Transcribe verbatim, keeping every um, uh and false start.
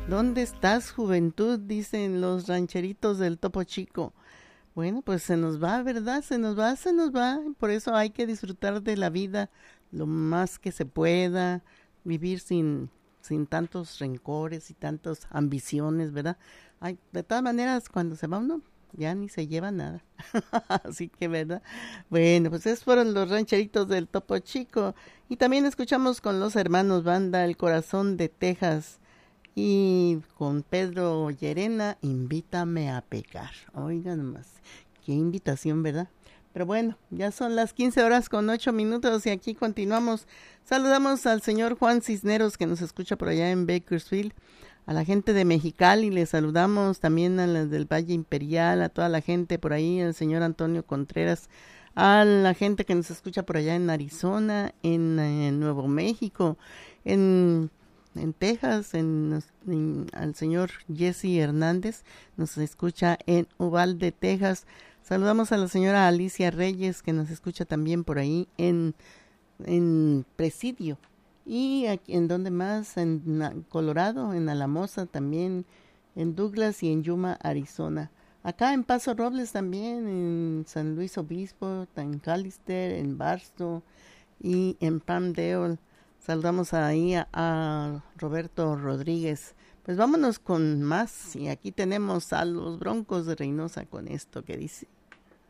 ¿Dónde estás, juventud? Dicen los rancheritos del Topo Chico. Bueno, pues se nos va, ¿verdad? Se nos va, se nos va. Por eso hay que disfrutar de la vida lo más que se pueda, vivir sin, sin tantos rencores y tantas ambiciones, ¿verdad? Ay, de todas maneras, cuando se va uno, ya ni se lleva nada. Así que, ¿verdad? Bueno, pues esos fueron los rancheritos del Topo Chico. Y también escuchamos con los hermanos Banda El Corazón de Texas. Y con Pedro Llerena, Invítame a pecar. Oigan nomás, qué invitación, ¿verdad? Pero bueno, ya son las quince horas con ocho minutos y aquí continuamos. Saludamos al señor Juan Cisneros que nos escucha por allá en Bakersfield, a la gente de Mexicali, le saludamos también a las del Valle Imperial, a toda la gente por ahí, al señor Antonio Contreras, a la gente que nos escucha por allá en Arizona, en, en Nuevo México, en... en Texas, en, en, al señor Jesse Hernández, nos escucha en Uvalde, Texas. Saludamos a la señora Alicia Reyes, que nos escucha también por ahí en, en Presidio. Y aquí, en donde más, en Colorado, en Alamosa también, en Douglas y en Yuma, Arizona. Acá en Paso Robles también, en San Luis Obispo, en Callister, en Barstow y en Palmdale. Saludamos ahí a, a Roberto Rodríguez. Pues vámonos con más. Y aquí tenemos a los Broncos de Reynosa con esto que dice.